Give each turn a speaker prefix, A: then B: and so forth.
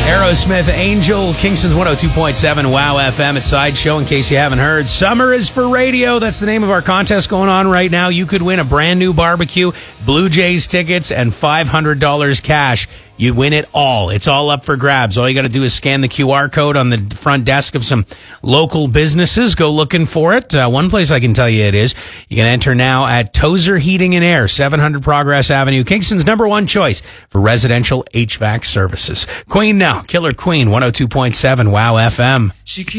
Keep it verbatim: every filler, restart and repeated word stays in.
A: Aerosmith, Angel, Kingston's one oh two point seven Wow F M at Sideshow. In case you haven't heard, Summer is for Radio. That's the name of our contest going on right now. You could win a brand new barbecue, Blue Jays tickets, and five hundred dollars cash. You win it all. It's all up for grabs. All you got to do is scan the Q R code on the front desk of some local businesses. Go looking for it. Uh, one place I can tell you it is. You can enter now at Tozer Heating and Air, seven hundred Progress Avenue, Kingston's number one choice for residential H V A C services. Queen now. Killer Queen, one oh two point seven Wow F M. She